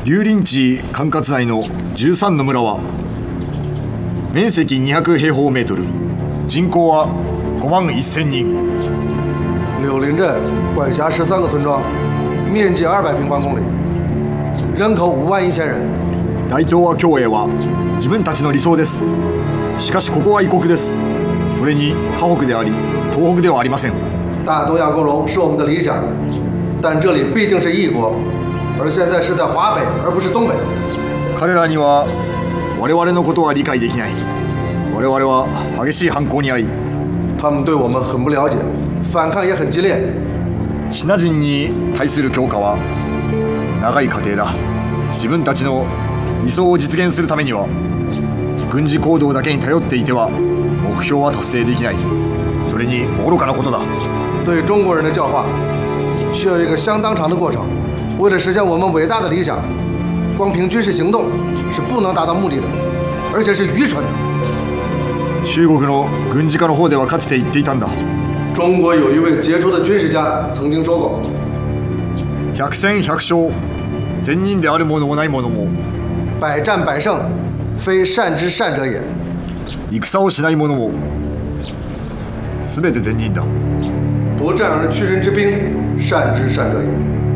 龍林地管轄内の13の村は面積200平方メートル、人口は5万1000人。 柳林镇管辖13个村庄，面积200平方公里，人口5万1000人。 大東亜共栄は自分たちの理想です。しかしここは異国です。それに河北であり東北ではありません。 大东亚共荣是我们的理想，但这里毕竟是异国，而现在是在华北而不是东北。 彼らには我々のことは理解できない。我々は激しい反抗に遭い、 他们对我们很不了解，反抗也很激烈。 シナ人に対する強化は長い過程だ。自分たちの理想を実現するためには軍事行動だけに頼っていては目標は達成できない。それに愚かなことだ。 对中国人的教化需要一个相当长的过程。为了实现我们伟大的理想，光凭军事行动是不能达到目的的，而且是愚蠢的。 中国の軍事家の方ではかつて言っていたんだ。 中国有一位傑出的军事家曾经说过： 百戦百勝、善人である者もない者も、 百战百胜，非善之善者也。 戦をしない者も全て善人だ。 不战而屈人之兵，善之善者也。